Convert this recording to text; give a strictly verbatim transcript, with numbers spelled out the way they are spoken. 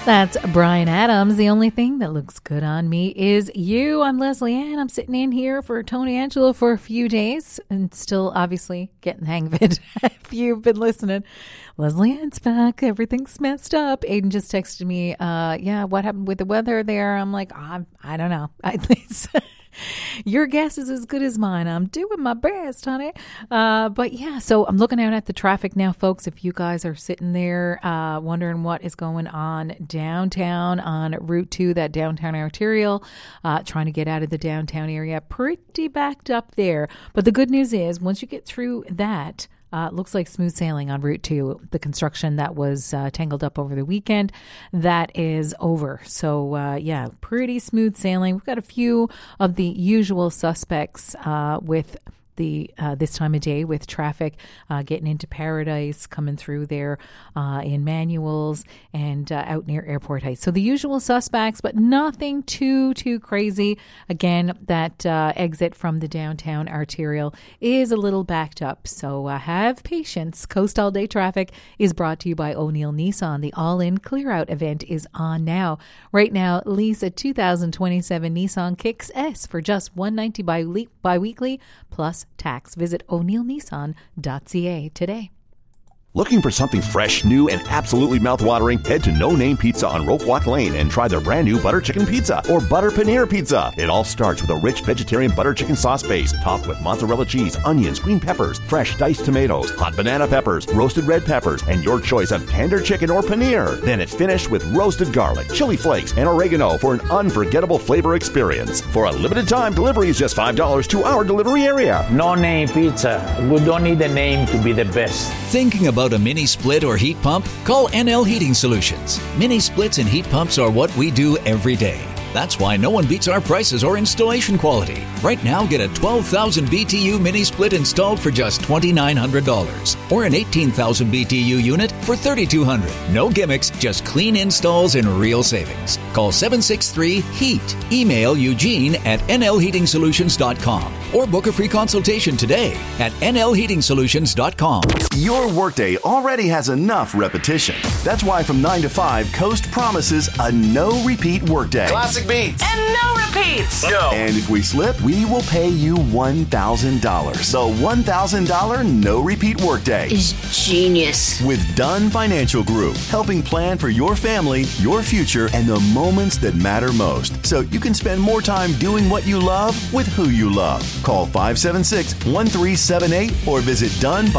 That's Bryan Adams. The only thing that looks good on me is you. I'm Leslie Ann. I'm sitting in here for Tony Angelo for a few days and still obviously getting the hang of it. If you've been listening, Leslie Ann's back. Everything's messed up. Aiden just texted me, uh, yeah, what happened with the weather there? I'm like, oh, I don't know. I think your guess is as good as mine. I'm doing my best, honey. Uh, but yeah, so I'm looking out at the traffic now, folks. If you guys are sitting there uh, wondering what is going on downtown on Route two, that downtown arterial, uh, trying to get out of the downtown area, pretty backed up there. But the good news is once you get through that, Uh, looks like smooth sailing on Route two. The construction that was uh, tangled up over the weekend, that is over. So, uh, yeah, pretty smooth sailing. We've got a few of the usual suspects uh, with the uh, this time of day with traffic uh, getting into Paradise, coming through there uh, in Manuals and uh, out near Airport Heights. So the usual suspects, but nothing too, too crazy. Again, that uh, exit from the downtown arterial is a little backed up. So uh, have patience. Coast All Day Traffic is brought to you by O'Neill Nissan. The All-In Clear Out event is on now. Right now, lease a two thousand twenty-seven Nissan Kicks S for just one hundred ninety dollars bi-weekly plus tax. Visit o'neill nissan dot c a today. Looking for something fresh, new, and absolutely mouthwatering? Head to No Name Pizza on Rope Walk Lane and try their brand new butter chicken pizza or butter paneer pizza. It all starts with a rich vegetarian butter chicken sauce base topped with mozzarella cheese, onions, green peppers, fresh diced tomatoes, hot banana peppers, roasted red peppers, and your choice of tender chicken or paneer. Then it's finished with roasted garlic, chili flakes, and oregano for an unforgettable flavor experience. For a limited time, delivery is just five dollars to our delivery area. No Name Pizza. We don't need a name to be the best. Thinking about a mini split or heat pump? Call N L Heating Solutions. Mini splits and heat pumps are what we do every day. That's why no one beats our prices or installation quality. Right now, get a twelve thousand B T U mini split installed for just two thousand nine hundred dollars or an eighteen thousand B T U unit for three thousand two hundred dollars. No gimmicks, just clean installs and real savings. Call seven six three HEAT. Email Eugene at N L heating solutions dot com or book a free consultation today at N L heating solutions dot com. Your workday already has enough repetition. That's why from nine to five, Coast promises a no-repeat workday. Classic beats. And no repeats. No. And if we slip, we will pay you one thousand dollars. So one thousand dollars no-repeat workday. Is genius. With Dunn Financial Group, helping plan for your family, your future, and the moments that matter most. So you can spend more time doing what you love with who you love. Call five seven six, one three seven eight or visit Dunn